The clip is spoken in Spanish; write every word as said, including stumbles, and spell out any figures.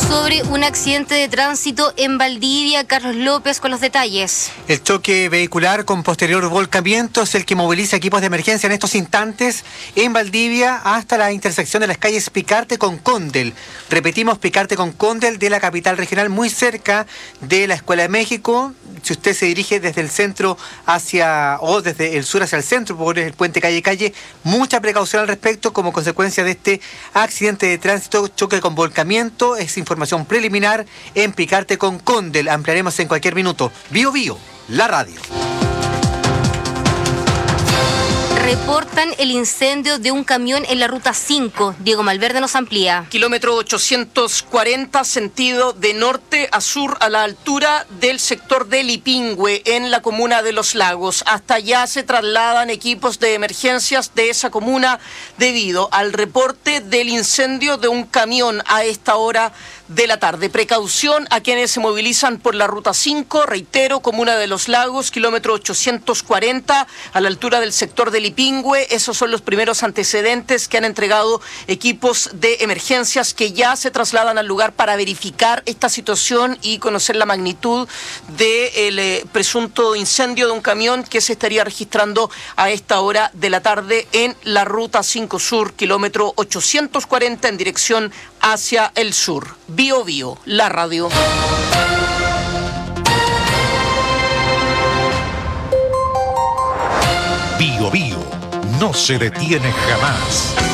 Sobre un accidente de tránsito en Valdivia, Carlos López con los detalles. El choque vehicular con posterior volcamiento es el que moviliza equipos de emergencia en estos instantes en Valdivia hasta la intersección de las calles Picarte con Condel. Repetimos, Picarte con Condel de la capital regional, muy cerca de la Escuela de México. Si usted se dirige desde el centro hacia, o desde el sur hacia el centro, por el puente calle calle, mucha precaución al respecto como consecuencia de este accidente de tránsito, choque con volcamiento. Es información preliminar en Picarte con Condel. Ampliaremos en cualquier minuto. Bio Bio, la radio. Reportan el incendio de un camión en la ruta cinco. Diego Malverde nos amplía. Kilómetro ochocientos cuarenta, sentido de norte a sur, a la altura del sector de Lipingüe, en la comuna de Los Lagos. Hasta allá se trasladan equipos de emergencias de esa comuna debido al reporte del incendio de un camión a esta hora de la tarde. Precaución a quienes se movilizan por la ruta cinco, reitero, comuna de Los Lagos, kilómetro ochocientos cuarenta, a la altura del sector de Lipingüe. Esos son los primeros antecedentes que han entregado equipos de emergencias que ya se trasladan al lugar para verificar esta situación y conocer la magnitud del eh, presunto incendio de un camión que se estaría registrando a esta hora de la tarde en la ruta cinco Sur, kilómetro ochocientos cuarenta, en dirección hacia el sur. Bio Bio, la radio. Bio Bio no se detiene jamás.